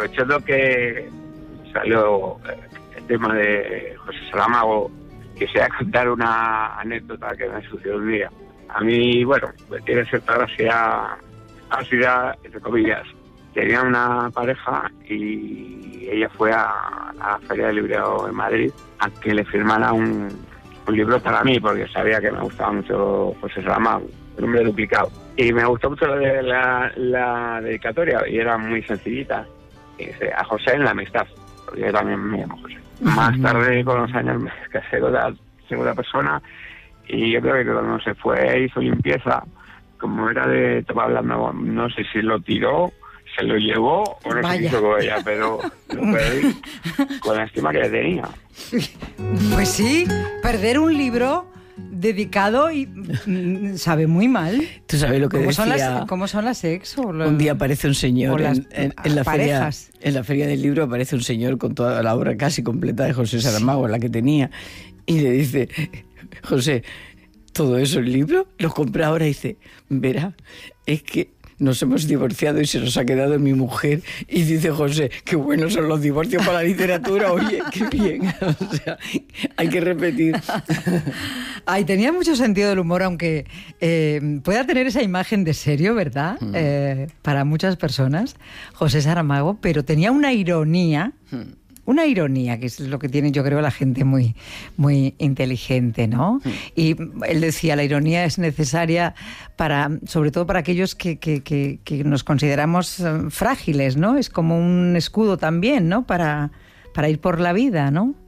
aprovechando que salió el tema de José Saramago, quisiera contar una anécdota que me sucedió un día. A mí, bueno, pues tiene cierta gracia, ácida, entre comillas. Tenía una pareja y ella fue a la Feria del Libro en Madrid a que le firmara un libro para mí, porque sabía que me gustaba mucho José Saramago, El hombre duplicado. Y me gustó mucho la dedicatoria, y era muy sencillita. Y dice, a José en la amistad, porque yo también me llamo José. Más tarde, con los años, me casé con la segunda persona, y yo creo que cuando se fue hizo limpieza, como era de tomar hablando, no sé si lo tiró, se lo llevó o no sé qué hizo con ella, pero lo perdí con la estima que le tenía. Pues sí, perder un libro dedicado y sabe muy mal. ¿Tú sabes lo que decía? ¿Cómo son las ex? Un día aparece un señor en la parejas. En la feria del libro aparece un señor con toda la obra casi completa de José Saramago, la que tenía, y le dice, José, ¿todo eso el libro? Lo compra ahora. Y dice, verá, es que nos hemos divorciado y se nos ha quedado mi mujer. Y dice José, qué buenos son los divorcios para la literatura. Oye, qué bien. O sea, hay que repetir. Ay, tenía mucho sentido del humor, aunque pueda tener esa imagen de serio, ¿verdad? Para muchas personas, José Saramago, pero tenía una ironía. Una ironía, que es lo que tiene, yo creo, la gente muy, muy inteligente, ¿no? Y él decía, la ironía es necesaria sobre todo para aquellos que nos consideramos frágiles, ¿no? Es como un escudo también, ¿no? Para ir por la vida, ¿no?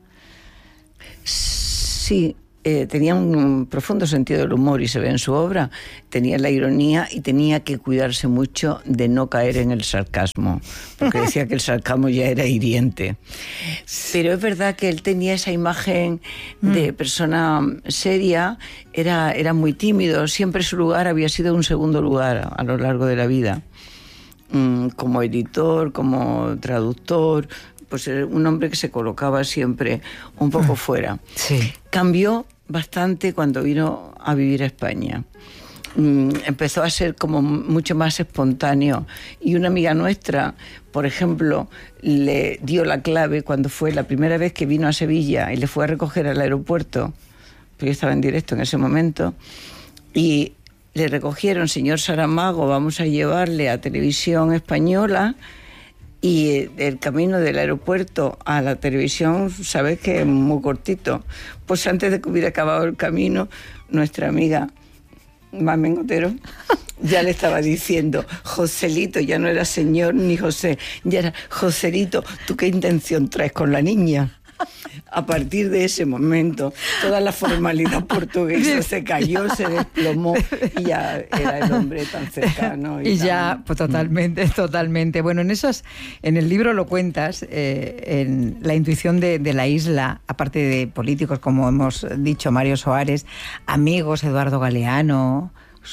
Sí. Tenía un profundo sentido del humor y se ve en su obra. Tenía la ironía y tenía que cuidarse mucho de no caer en el sarcasmo, porque decía que el sarcasmo ya era hiriente. Pero es verdad que él tenía esa imagen de persona seria, era muy tímido, siempre su lugar había sido un segundo lugar a lo largo de la vida. Como editor, como traductor, pues era un hombre que se colocaba siempre un poco fuera. Sí. Cambió bastante cuando vino a vivir a España. Empezó a ser como mucho más espontáneo, y una amiga nuestra, por ejemplo, le dio la clave cuando fue la primera vez que vino a Sevilla y le fue a recoger al aeropuerto, porque yo estaba en directo en ese momento, y le recogieron, señor Saramago, vamos a llevarle a Televisión Española. Y el camino del aeropuerto a la televisión, sabes que es muy cortito. Pues antes de que hubiera acabado el camino, nuestra amiga Mamen Otero ya le estaba diciendo, Joselito, ya no era señor ni José, ya era Joselito, ¿tú qué intención traes con la niña? A partir de ese momento, toda la formalidad portuguesa se cayó, se desplomó, y ya era el hombre tan cercano. Y ya, pues totalmente. Bueno, en el libro lo cuentas, en la intuición de la isla, aparte de políticos, como hemos dicho, Mario Soares, amigos, Eduardo Galeano,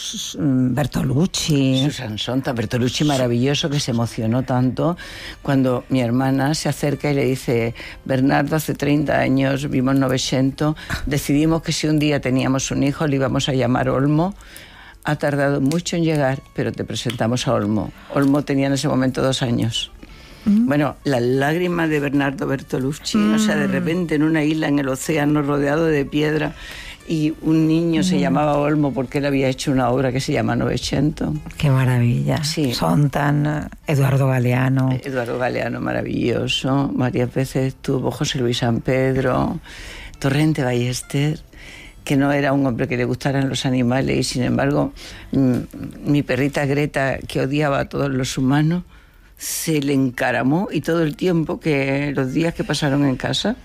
Bertolucci. Susan Sontag, Bertolucci maravilloso, que se emocionó tanto cuando mi hermana se acerca y le dice, Bernardo, hace 30 años vimos Novecento, decidimos que si un día teníamos un hijo le íbamos a llamar Olmo. Ha tardado mucho en llegar, pero te presentamos a Olmo. Olmo tenía en ese momento 2 años. Bueno, las lágrimas de Bernardo Bertolucci, o sea, de repente en una isla en el océano rodeado de piedra, y un niño se llamaba Olmo porque él había hecho una obra que se llama Novecento. ¡Qué maravilla! Sí. Sontag, Eduardo Galeano. Eduardo Galeano, maravilloso. Varias veces estuvo José Luis San Pedro, Torrente Ballester, que no era un hombre que le gustaran los animales, y sin embargo, mi perrita Greta, que odiaba a todos los humanos, se le encaramó, y todo el tiempo los días que pasaron en casa,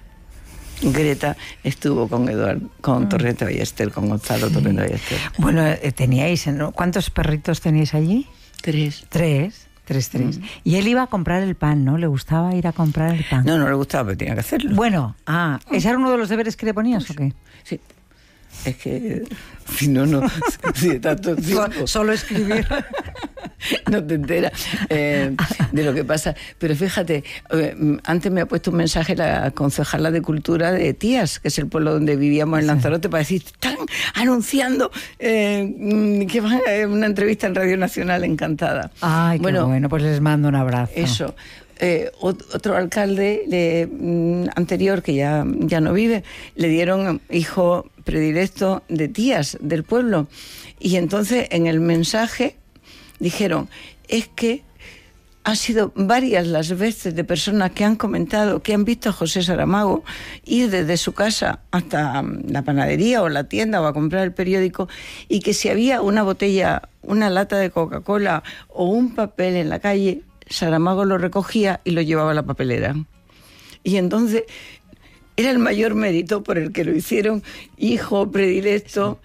Greta estuvo con Torrente Ballester, con Gonzalo Torrente Ballester. Bueno, teníais, ¿no? ¿Cuántos perritos teníais allí? 3. 3. Y él iba a comprar el pan, ¿no? ¿Le gustaba ir a comprar el pan? No le gustaba, pero tenía que hacerlo. Bueno, ¿ese era uno de los deberes que le ponías o qué? Sí. Es que si no, si de tanto tiempo. Solo escribir. No te enteras de lo que pasa. Pero fíjate, antes me ha puesto un mensaje la concejala de Cultura de Tías, que es el pueblo donde vivíamos en Lanzarote, para decir, están anunciando que van a una entrevista en Radio Nacional, encantada. Ay, qué bueno, pues les mando un abrazo. Eso. Otro alcalde anterior, que ya no vive, le dieron hijo predilecto de Tías del pueblo. Y entonces en el mensaje dijeron, es que ha sido varias las veces de personas que han comentado que han visto a José Saramago ir desde su casa hasta la panadería o la tienda o a comprar el periódico, y que si había una botella, una lata de Coca-Cola o un papel en la calle, Saramago lo recogía y lo llevaba a la papelera. Y entonces era el mayor mérito por el que lo hicieron hijo predilecto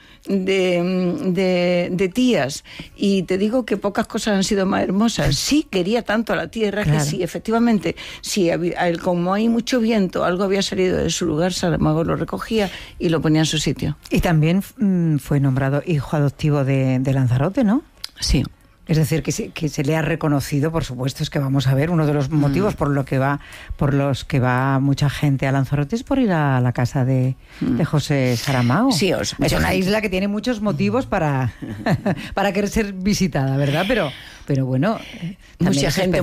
de Tías. Y te digo que pocas cosas han sido más hermosas. Sí quería tanto a la tierra, claro, que sí, efectivamente, sí, como hay mucho viento, algo había salido de su lugar, Saramago lo recogía y lo ponía en su sitio. Y también fue nombrado hijo adoptivo de Lanzarote, ¿no? Sí. Es decir, que se le ha reconocido, por supuesto, es que vamos a ver, uno de los motivos por los que va mucha gente a Lanzarote es por ir a la casa de José Saramago. Sí, es una isla que tiene muchos motivos para querer ser visitada, ¿verdad? Pero bueno, mucha gente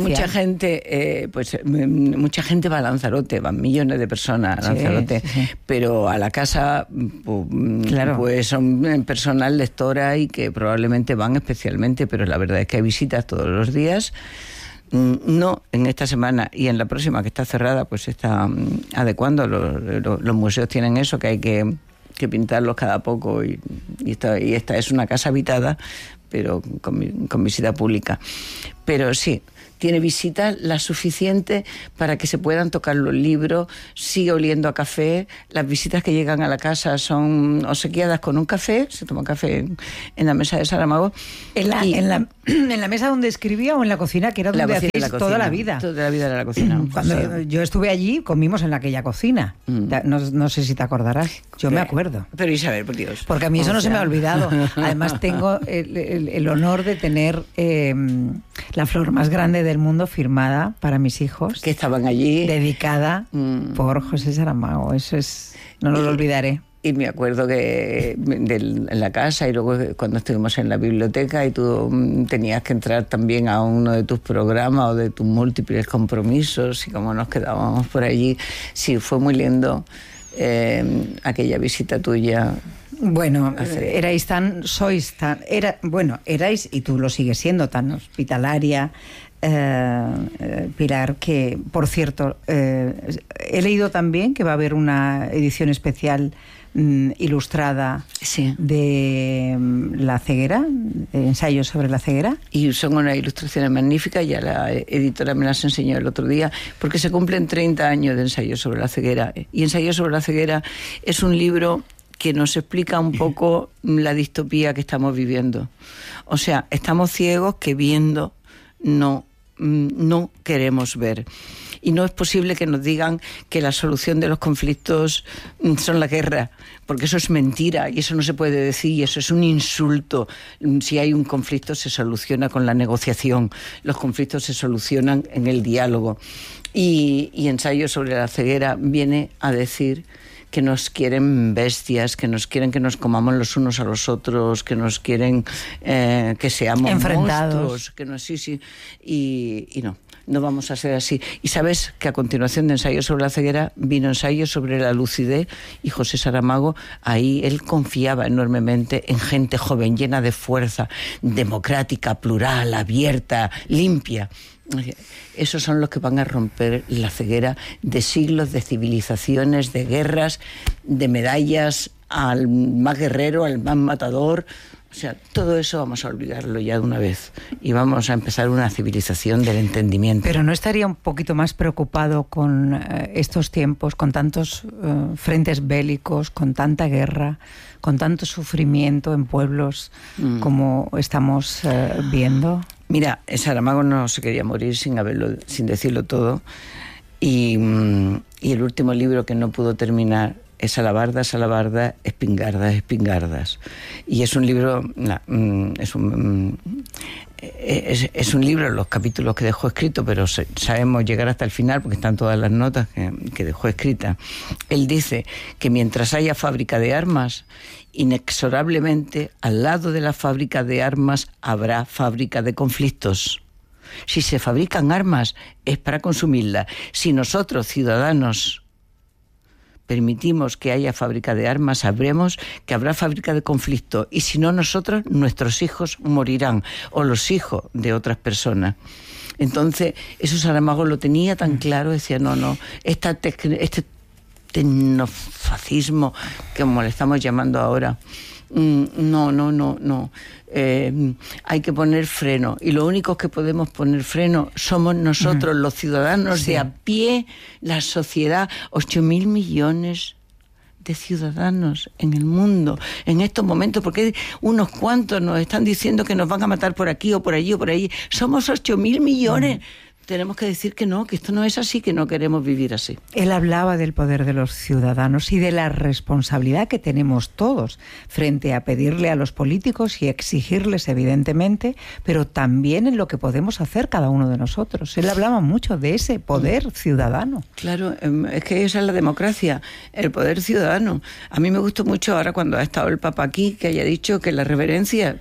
va a Lanzarote, van millones de personas a Lanzarote, sí. Pero a la casa claro, pues son personas lectoras y que probablemente van especialmente, pero la verdad es que hay visitas todos los días. No en esta semana, y en la próxima, que está cerrada, pues se está adecuando. Los museos tienen eso, que hay que pintarlos cada poco, y esta es una casa habitada, pero con visita pública. Pero sí, tiene visitas las suficientes para que se puedan tocar los libros, sigue oliendo a café. Las visitas que llegan a la casa son obsequiadas con un café, se toma café en la mesa de Saramago. ¿En la mesa donde escribía o en la cocina, que era donde hacíais toda la vida? Toda la vida era la cocina. Cuando yo estuve allí, comimos en aquella cocina. No sé si te acordarás. Yo me acuerdo. Pero Isabel, por Dios. Porque a mí eso no se me ha olvidado. Además tengo el honor de tener la flor más grande del mundo firmada para mis hijos. Que estaban allí. Dedicada por José Saramago. Eso no lo olvidaré. Y me acuerdo que en la casa, y luego cuando estuvimos en la biblioteca y tú tenías que entrar también a uno de tus programas o de tus múltiples compromisos, y como nos quedábamos por allí. Sí, fue muy lindo aquella visita tuya. Bueno, erais y tú lo sigues siendo, tan hospitalaria, Pilar, que, por cierto, he leído también que va a haber una edición especial ilustrada, sí, de La ceguera, ensayos sobre la ceguera. Y son unas ilustraciones magníficas, ya la editora me las enseñó el otro día, porque se cumplen 30 años de Ensayos sobre la ceguera. Y Ensayos sobre la ceguera es un libro que nos explica un poco la distopía que estamos viviendo. O sea, estamos ciegos que viendo no queremos ver. Y no es posible que nos digan que la solución de los conflictos son la guerra, porque eso es mentira y eso no se puede decir, y eso es un insulto. Si hay un conflicto se soluciona con la negociación, los conflictos se solucionan en el diálogo. Y Ensayo sobre la ceguera viene a decir que nos quieren bestias, que nos quieren que nos comamos los unos a los otros, que nos quieren que seamos enfrentados, monstruos, y no vamos a ser así. Y sabes que a continuación de Ensayo sobre la ceguera vino Ensayo sobre la lucidez, y José Saramago, ahí él confiaba enormemente en gente joven, llena de fuerza, democrática, plural, abierta, limpia. Esos son los que van a romper la ceguera de siglos, de civilizaciones, de guerras, de medallas al más guerrero, al más matador. O sea, todo eso vamos a olvidarlo ya de una vez y vamos a empezar una civilización del entendimiento. Pero ¿no estaría un poquito más preocupado con estos tiempos, con tantos frentes bélicos, con tanta guerra, con tanto sufrimiento en pueblos como estamos viendo? Mira, Saramago no se quería morir sin decirlo todo, y el último libro que no pudo terminar es alabardas, espingardas. Y es un libro, es un libro, los capítulos que dejó escrito, pero sabemos llegar hasta el final porque están todas las notas que dejó escritas. Él dice que mientras haya fábrica de armas, inexorablemente al lado de la fábrica de armas habrá fábrica de conflictos. Si se fabrican armas es para consumirlas. Si nosotros, ciudadanos, permitimos que haya fábrica de armas, sabremos que habrá fábrica de conflicto. Y si no nosotros, nuestros hijos morirán, o los hijos de otras personas. Entonces, eso Saramago lo tenía tan claro, decía, no, este tecnofascismo, como le estamos llamando ahora, no. Hay que poner freno, y lo único que podemos poner freno somos nosotros, los ciudadanos de a pie, la sociedad. 8.000 millones de ciudadanos en el mundo en estos momentos, porque unos cuantos nos están diciendo que nos van a matar por aquí o por allí o por allí. Somos 8.000 millones. Tenemos que decir que no, que esto no es así, que no queremos vivir así. Él hablaba del poder de los ciudadanos y de la responsabilidad que tenemos todos frente a pedirle a los políticos y exigirles, evidentemente, pero también en lo que podemos hacer cada uno de nosotros. Él hablaba mucho de ese poder ciudadano. Claro, es que esa es la democracia, el poder ciudadano. A mí me gustó mucho ahora cuando ha estado el Papa aquí, que haya dicho que las reverencias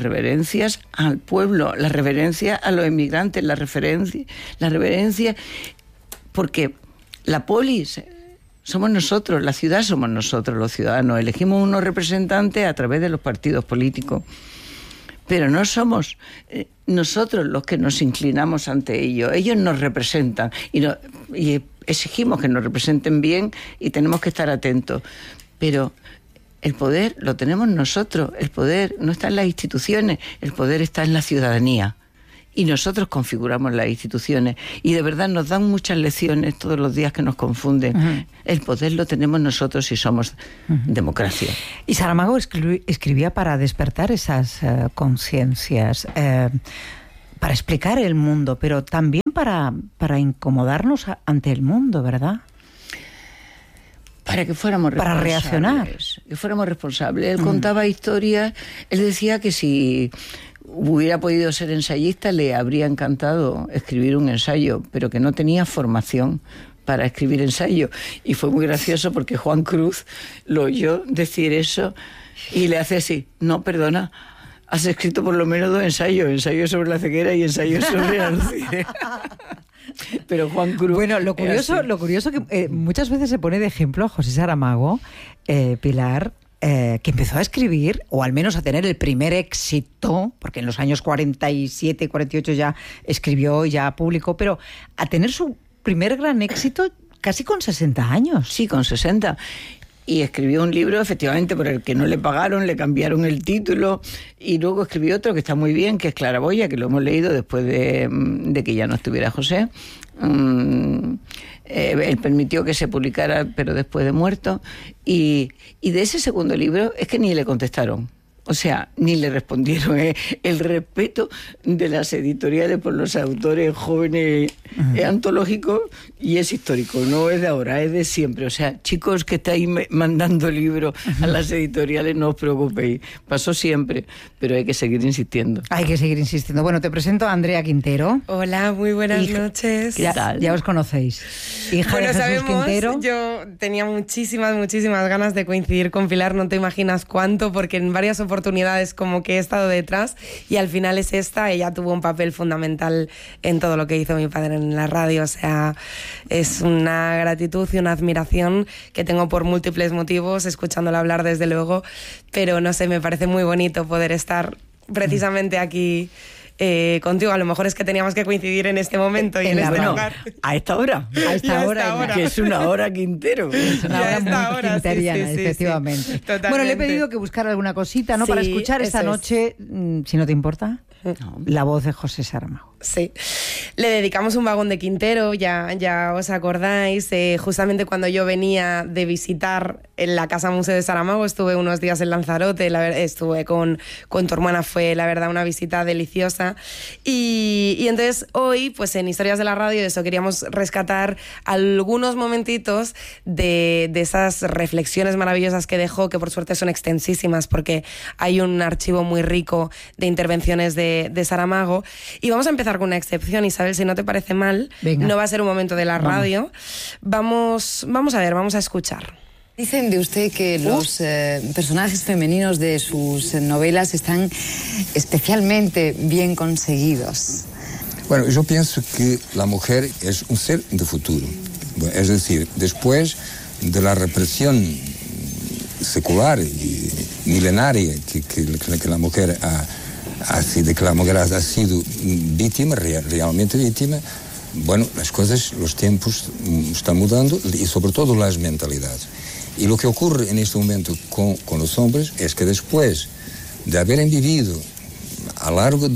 al pueblo, la reverencia a los inmigrantes, la reverencia, porque la polis somos nosotros, la ciudad somos nosotros, los ciudadanos. Elegimos unos representantes a través de los partidos políticos, pero no somos nosotros los que nos inclinamos ante ellos. Ellos nos representan y exigimos que nos representen bien y tenemos que estar atentos. Pero el poder lo tenemos nosotros, el poder no está en las instituciones, el poder está en la ciudadanía. Y nosotros configuramos las instituciones. Y de verdad nos dan muchas lecciones todos los días que nos confunden. El poder lo tenemos nosotros si somos democracia. Y Saramago escribía para despertar esas conciencias, para explicar el mundo, pero también para incomodarnos ante el mundo, ¿verdad? Para que fuéramos responsables. Para reaccionar. Que fuéramos responsables. Él contaba historias. Él decía que si hubiera podido ser ensayista le habría encantado escribir un ensayo, pero que no tenía formación para escribir ensayo. Y fue muy gracioso porque Juan Cruz lo oyó decir eso y le hace así: no, perdona, has escrito por lo menos 2 ensayos, ensayo sobre la ceguera y ensayo sobre Alcide. Pero Juan Cruz... Bueno, lo curioso que muchas veces se pone de ejemplo a José Saramago, Pilar, que empezó a escribir, o al menos a tener el primer éxito, porque en los años 47, 48 ya escribió y ya publicó, pero a tener su primer gran éxito casi con 60 años. Sí, con 60. Y escribió un libro, efectivamente, por el que no le pagaron, le cambiaron el título, y luego escribió otro que está muy bien, que es Claraboya, que lo hemos leído después de que ya no estuviera José. Él permitió que se publicara, pero después de muerto. Y de ese segundo libro es que ni le contestaron. O sea, ni le respondieron. El respeto de las editoriales por los autores jóvenes es antológico y es histórico. No es de ahora, es de siempre. O sea, chicos que estáis mandando libros a las editoriales, no os preocupéis. Pasó siempre, pero hay que seguir insistiendo. Hay que seguir insistiendo. Bueno, te presento a Andrea Quintero. Hola, muy buenas noches. ¿Qué tal? Ya os conocéis. Hija de Jesús Quintero. Yo tenía muchísimas ganas de coincidir con Pilar, no te imaginas cuánto, porque en varias oportunidades como que he estado detrás y al final es esta. Ella tuvo un papel fundamental en todo lo que hizo mi padre en la radio. O sea, es una gratitud y una admiración que tengo por múltiples motivos, escuchándola hablar desde luego, pero no sé, me parece muy bonito poder estar precisamente aquí contigo. A lo mejor es que teníamos que coincidir en este momento y en este lugar. A esta hora. A esta hora. Que es una hora Quintero. Es una hora muy quinteriana, sí, efectivamente. Sí, bueno, le he pedido que buscara alguna cosita, ¿no? Para escuchar esta noche, si no te importa, la voz de José Saramago. Sí. Le dedicamos un vagón de Quintero, ya os acordáis, justamente cuando yo venía de visitar en la Casa Museo de Saramago, estuve unos días en Lanzarote, estuve con tu hermana, fue la verdad una visita deliciosa. Y entonces hoy, pues en Historias de la Radio, eso, queríamos rescatar algunos momentitos de esas reflexiones maravillosas que dejó, que por suerte son extensísimas porque hay un archivo muy rico de intervenciones de Saramago. Y vamos a empezar con una excepción, Isabel, si no te parece mal. Venga. No va a ser un momento de la radio. Vamos a ver, vamos a escuchar. Dicen de usted que los personajes femeninos de sus novelas están especialmente bien conseguidos. Bueno, yo pienso que la mujer es un ser de futuro. Es decir, después de la represión secular y milenaria que la mujer ha sido víctima, realmente víctima, bueno, las cosas, los tiempos están mudando y sobre todo las mentalidades. Y lo que ocurre en este momento con los hombres es que después de haber vivido a lo largo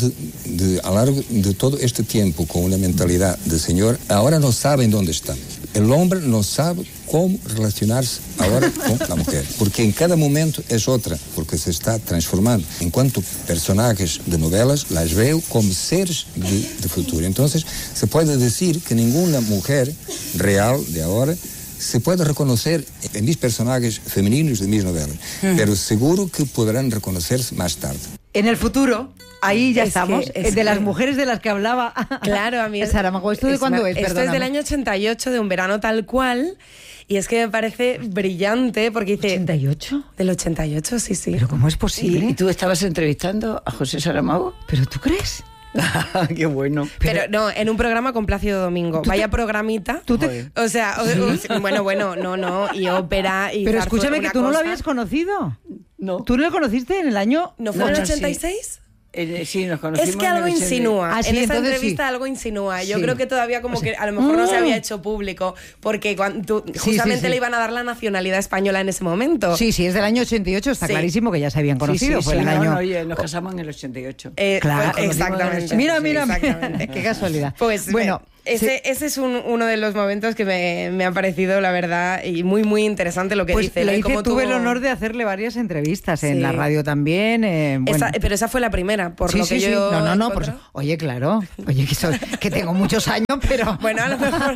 de todo este tiempo con una mentalidad de señor, ahora no saben dónde están. El hombre no sabe cómo relacionarse ahora con la mujer, porque en cada momento es otra, porque se está transformando. En cuanto personajes de novelas, las veo como seres de futuro. Entonces, se puede decir que ninguna mujer real de ahora se puede reconocer en mis personajes femeninos de mis novelas, pero seguro que podrán reconocerse más tarde. En el futuro, ahí ya estamos, de las mujeres de las que hablaba. Claro, a mí Saramago. ¿Esto de cuándo es? Esto es del año 88, de Un verano tal cual, y es que me parece brillante porque dice... ¿88? Del 88, sí. ¿Pero cómo es posible? ¿Y tú estabas entrevistando a José Saramago? ¿Pero tú crees? Qué bueno. Pero no, en un programa con Plácido Domingo. Vaya programita. O sea, bueno, no, y ópera y... Pero escúchame, que tú no lo habías conocido. No. ¿Tú no lo conociste en el año... ¿No fue en el 86? Sí, nos conocimos. Es que algo insinúa. Ah, sí, en esa entrevista sí. Algo insinúa. Yo sí. creo que todavía como que a lo mejor no se había hecho público porque justamente le iban a dar la nacionalidad española en ese momento. Sí, es del año 88, está clarísimo que ya se habían conocido. Fue el año... Oye, nos casamos en el 88. Claro, exactamente. Mira, exactamente. qué casualidad. Pues bueno... Ese es uno de los momentos que me ha parecido, la verdad, y muy, muy interesante lo que dice. Tuve el honor de hacerle varias entrevistas en la radio también. Pero esa fue la primera, por lo que yo... No. Oye, claro. Oye, que tengo muchos años, pero... Bueno, a lo mejor...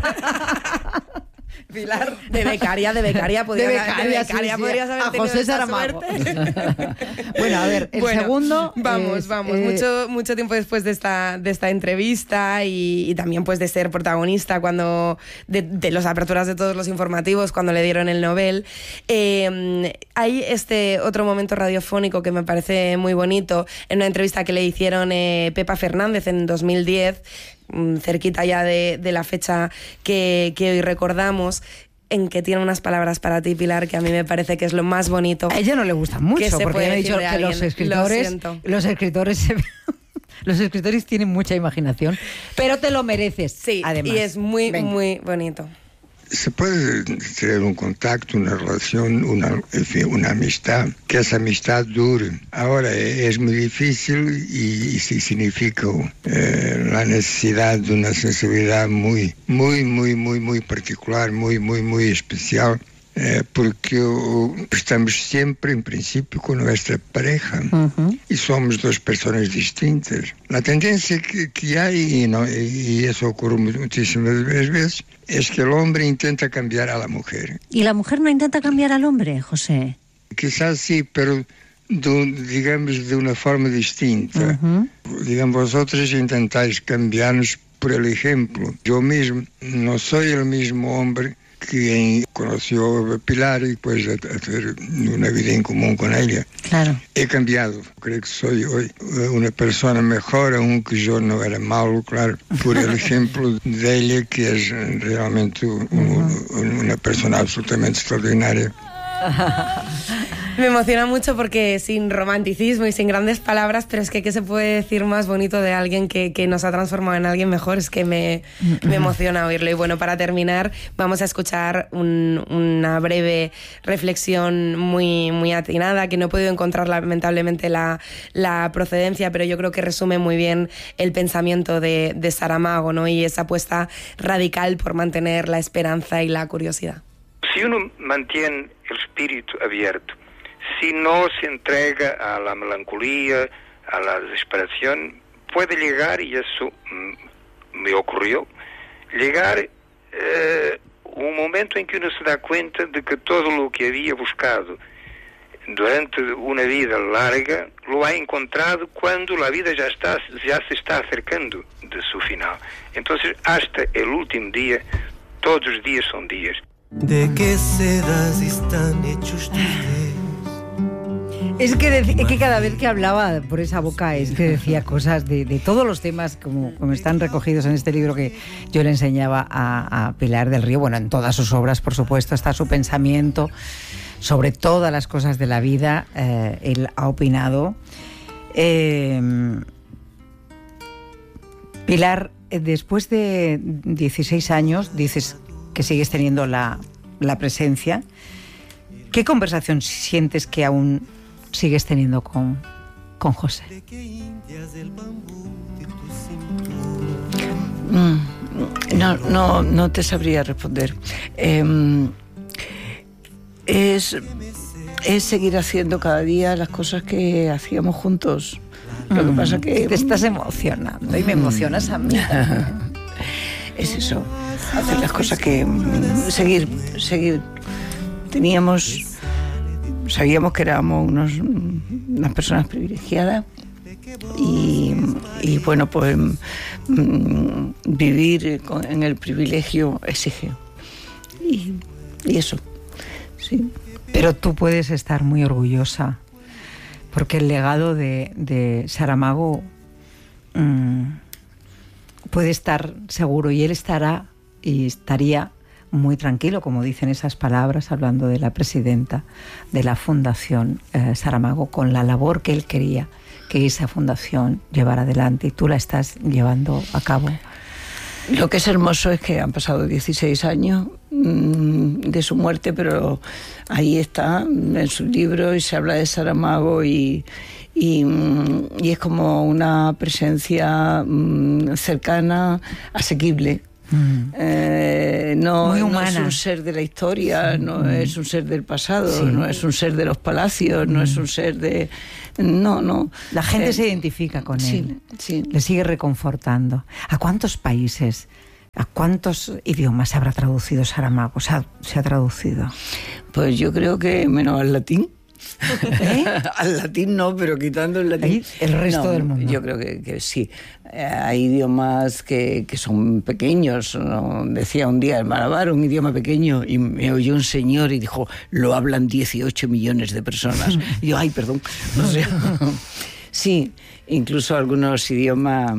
Pilar, de becaria podrías haber tenido José Saramago. Bueno, a ver, el segundo... Vamos. Mucho tiempo después de esta entrevista y también pues de ser protagonista cuando de las aperturas de todos los informativos cuando le dieron el Nobel. Hay este otro momento radiofónico que me parece muy bonito, en una entrevista que le hicieron Pepa Fernández en 2010, cerquita ya de la fecha que hoy recordamos, en que tiene unas palabras para ti, Pilar, que a mí me parece que es lo más bonito. A ella no le gustan mucho, porque he dicho que los escritores tienen mucha imaginación, pero te lo mereces. Sí, además. Y es muy, muy bonito. Se puede tener un contacto, una relación, una amistad, que esa amistad dure. Ahora es muy difícil y significa la necesidad de una sensibilidad muy particular, muy especial. Porque estamos siempre, en principio, con nuestra pareja y somos dos personas distintas. La tendencia que hay, y eso ocurre muchísimas veces, es que el hombre intenta cambiar a la mujer. ¿Y la mujer no intenta cambiar al hombre, José? Quizás sí, pero digamos de una forma distinta. Digamos, vosotros intentáis cambiarnos por el ejemplo. Yo mismo no soy el mismo hombre que conoció a Pilar y pues a tener una vida en común con ella. Claro. He cambiado. Creo que soy hoy una persona mejor, aunque yo no era malo, claro, por el ejemplo de ella, que es realmente una persona absolutamente extraordinaria. Me emociona mucho porque sin romanticismo y sin grandes palabras, pero es que ¿qué se puede decir más bonito de alguien que nos ha transformado en alguien mejor? Es que me emociona oírlo. Y bueno, para terminar, vamos a escuchar una breve reflexión muy, muy atinada, que no he podido encontrar lamentablemente la procedencia, pero yo creo que resume muy bien el pensamiento de Saramago, ¿no? Y esa apuesta radical por mantener la esperanza y la curiosidad. Si uno mantiene el espíritu abierto, si no se entrega a la melancolía, a la desesperación, puede llegar, y eso me ocurrió, llegar un momento en que uno se da cuenta de que todo lo que había buscado durante una vida larga lo ha encontrado cuando la vida ya se está acercando de su final. Entonces, hasta el último día, todos los días son días. ¿De qué sedas están hechos tus dedos? Es que cada vez que hablaba por esa boca es que decía cosas de todos los temas como están recogidos en este libro que yo le enseñaba a Pilar del Río. Bueno, en todas sus obras, por supuesto, está su pensamiento sobre todas las cosas de la vida. Él ha opinado. Pilar, después de 16 años, dices que sigues teniendo la presencia. ¿Qué conversación sientes que aún sigues teniendo con José? No te sabría responder. Es seguir haciendo cada día las cosas que hacíamos juntos. Lo que pasa que te estás emocionando y me emocionas a mí. Es eso, hacer las cosas que seguir. Sabíamos que éramos unas personas privilegiadas y bueno, pues vivir en el privilegio exige y eso, sí. Pero tú puedes estar muy orgullosa porque el legado de Saramago puede estar seguro, y él estaría muy tranquilo, como dicen esas palabras, hablando de la presidenta de la Fundación Saramago, con la labor que él quería que esa fundación llevara adelante, y tú la estás llevando a cabo. Lo que es hermoso es que han pasado 16 años de su muerte, pero ahí está en su libro y se habla de Saramago y es como una presencia cercana, asequible. No es un ser de la historia, no es un ser del pasado, no es un ser de los palacios, no es un ser de... No. La gente se identifica con él, le sigue reconfortando. ¿A cuántos países, a cuántos idiomas se habrá traducido Saramago? ¿Se ha traducido? Pues yo creo que menos al latín. Al latín no, pero quitando el latín, el resto del mundo. Yo creo que sí. Hay idiomas que son pequeños, ¿no? Decía un día el Malabar, un idioma pequeño, y me oyó un señor y dijo, lo hablan 18 millones de personas. Y yo, ay, perdón. O sea, sí, incluso algunos idiomas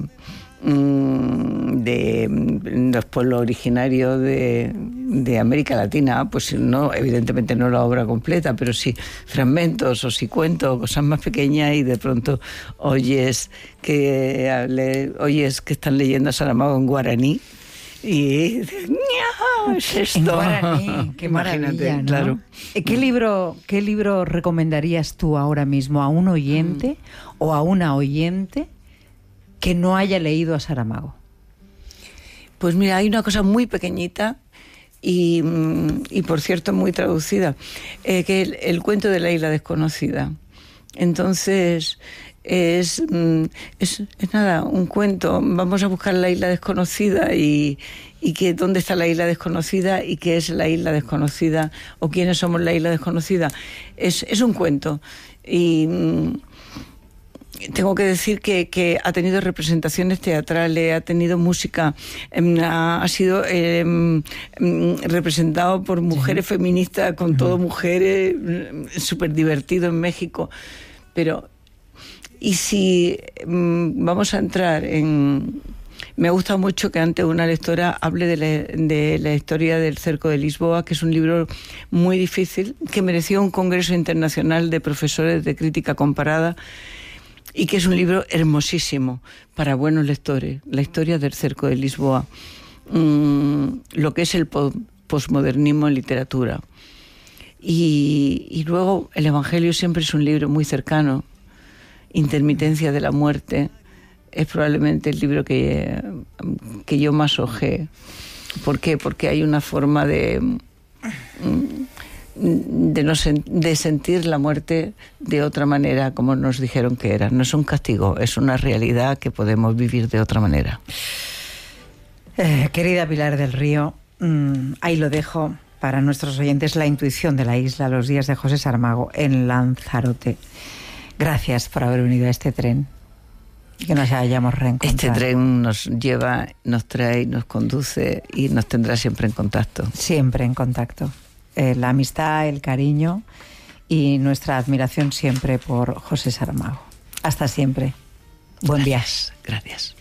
de los pueblos originarios de América Latina, pues no, evidentemente no la obra completa, pero sí fragmentos, o sí cuentos, cosas más pequeñas, y de pronto oyes que están leyendo a Saramago en guaraní y dices, es esto. En guaraní, qué maravilla, ¿no? Claro. ¿Qué libro recomendarías tú ahora mismo a un oyente o a una oyente que no haya leído a Saramago? Pues mira, hay una cosa muy pequeñita y por cierto muy traducida, que el cuento de la isla desconocida. Entonces es nada, un cuento. Vamos a buscar la isla desconocida y que dónde está la isla desconocida y qué es la isla desconocida o quiénes somos la isla desconocida. Es un cuento y tengo que decir que ha tenido representaciones teatrales, ha tenido música, ha sido representado por mujeres feministas, con todo mujeres, súper divertido en México. Pero, ¿y si vamos a entrar en Me gusta mucho que antes una lectora hable de la historia del cerco de Lisboa, que es un libro muy difícil, que mereció un congreso internacional de profesores de crítica comparada y que es un libro hermosísimo para buenos lectores. La historia del cerco de Lisboa, lo que es el posmodernismo en literatura. Y luego el Evangelio siempre es un libro muy cercano. Intermitencia de la muerte es probablemente el libro que yo más hojeé. ¿Por qué? Porque hay una forma de sentir la muerte de otra manera, como nos dijeron que era. No es un castigo, es una realidad que podemos vivir de otra manera. Querida Pilar del Río, ahí lo dejo para nuestros oyentes, La intuición de la isla, los días de José Saramago en Lanzarote. Gracias por haber venido a este tren y que nos hayamos reencontrado. Este tren nos lleva, nos trae, nos conduce y nos tendrá siempre en contacto. Siempre en contacto. La amistad, el cariño y nuestra admiración siempre por José Saramago. Hasta siempre. Buen viaje. Gracias.